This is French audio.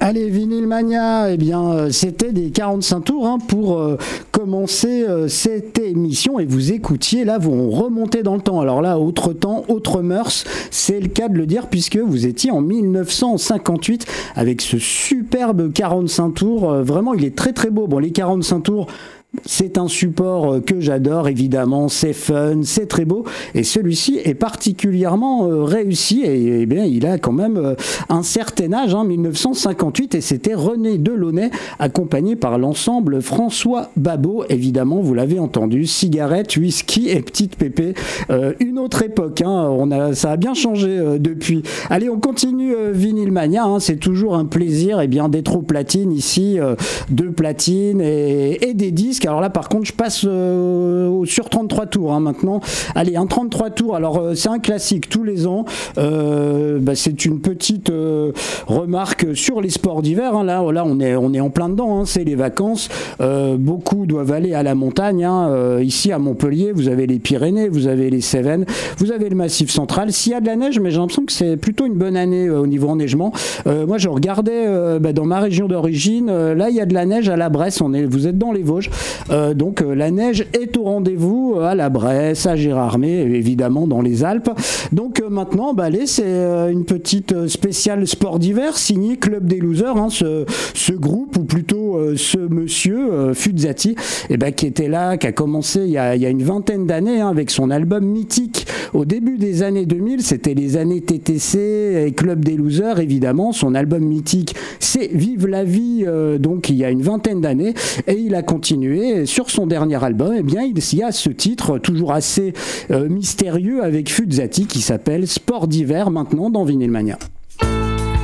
Allez, Vinyl Mania, eh bien, c'était des 45 tours pour commencer cette émission et vous écoutiez, là, vous remontez dans le temps. Alors là, autre temps, autre mœurs, c'est le cas de le dire puisque vous étiez en 1958 avec ce superbe 45 tours. Vraiment, il est très très beau. Bon, les 45 tours, c'est un support que j'adore, évidemment, c'est fun, c'est très beau, et celui-ci est particulièrement réussi, et bien il a quand même un certain âge, 1958, et c'était René Delaunay, accompagné par l'ensemble François Babot, évidemment, vous l'avez entendu, cigarettes, whisky et petite pépé, une autre époque, ça a bien changé depuis. Allez, on continue Vinyl Mania, c'est toujours un plaisir d'être au platine ici, de platine et des disques. Alors là, par contre, je passe sur 33 tours maintenant. Allez, un 33 tours. Alors, c'est un classique tous les ans. C'est une petite remarque sur les sports d'hiver. Là, on est en plein dedans. C'est les vacances. Beaucoup doivent aller à la montagne. Ici, à Montpellier, vous avez les Pyrénées, vous avez les Cévennes, vous avez le Massif central. S'il y a de la neige, mais j'ai l'impression que c'est plutôt une bonne année au niveau enneigement. Moi, je regardais dans ma région d'origine. Là, il y a de la neige à la Bresse. Vous êtes dans les Vosges. Donc la neige est au rendez-vous à la Bresse, à Gérardmer, évidemment dans les Alpes. Donc maintenant, allez, c'est une petite spéciale sport d'hiver signée Club des Losers, ce groupe, ou plutôt ce monsieur Fuzzati, qui était là, qui a commencé il y a une vingtaine d'années avec son album mythique au début des années 2000. C'était les années TTC et Club des Losers, évidemment. Son album mythique, c'est Vive la vie, donc il y a une vingtaine d'années, et il a continué sur son dernier album. Il y a ce titre toujours assez mystérieux avec Fuzzati qui s'appelle Sport d'hiver, maintenant dans Vinyl Mania.